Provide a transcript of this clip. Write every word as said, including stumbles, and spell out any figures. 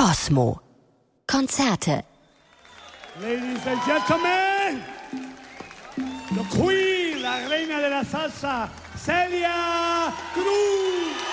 Kosmo. Konzerte. Ladies and gentlemen, the queen, la reina de la salsa, Celia Cruz.